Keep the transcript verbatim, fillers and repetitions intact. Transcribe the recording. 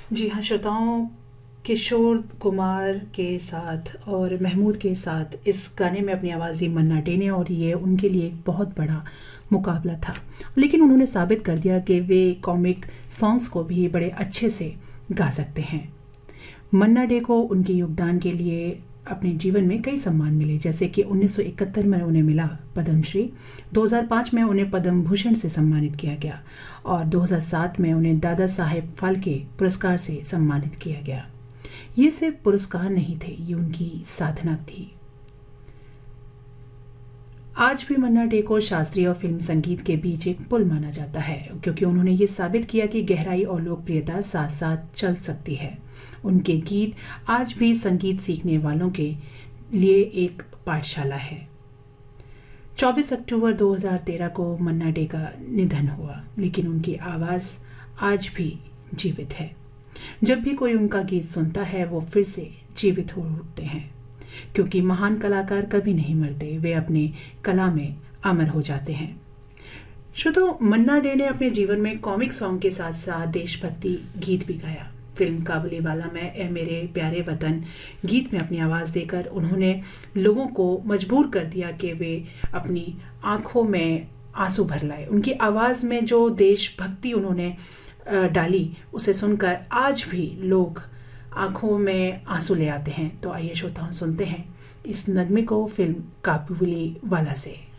जी हाँ, श्रोताओं, किशोर कुमार के साथ और महमूद के साथ इस गाने में अपनी आवाज़ दी मन्ना डे ने, और ये उनके लिए एक बहुत बड़ा मुकाबला था। लेकिन उन्होंने साबित कर दिया कि वे कॉमिक सॉन्ग्स को भी बड़े अच्छे से गा सकते हैं। मन्ना डे को उनके योगदान के लिए अपने जीवन में कई सम्मान मिले, जैसे कि उन्नीस सौ इकहत्तर में उन्हें मिला पद्मश्री, दो हज़ार पाँच में उन्हें पद्म भूषण से सम्मानित किया गया और दो हज़ार सात में उन्हें दादा साहेब फाल्के पुरस्कार से सम्मानित किया गया। ये सिर्फ पुरस्कार नहीं थे, ये उनकी साधना थी। आज भी मन्ना डे को शास्त्रीय और फिल्म संगीत के बीच एक पुल माना जाता है, क्योंकि उन्होंने ये साबित किया कि गहराई और लोकप्रियता साथ साथ चल सकती है। उनके गीत आज भी संगीत सीखने वालों के लिए एक पाठशाला है। चौबीस अक्टूबर दो हज़ार तेरह को मन्ना डे का निधन हुआ, लेकिन उनकी आवाज़ आज भी जीवित है। जब भी कोई उनका गीत सुनता है वो फिर से जीवित हो उठते हैं, क्योंकि महान कलाकार कभी नहीं मरते, वे अपने कला में अमर हो जाते हैं। श्रोतो, मन्ना डे ने अपने जीवन में कॉमिक सॉन्ग के साथ साथ देशभक्ति गीत भी गाया। फिल्म काबुलीवाला में ए मेरे प्यारे वतन गीत में अपनी आवाज़ देकर उन्होंने लोगों को मजबूर कर दिया कि वे अपनी आंखों में आंसू भर लाए। उनकी आवाज़ में जो देशभक्ति उन्होंने डाली, उसे सुनकर आज भी लोग आंखों में आंसू ले आते हैं। तो आइए श्रोताओं, सुनते हैं इस नगमे को फिल्म काबुलीवाला से।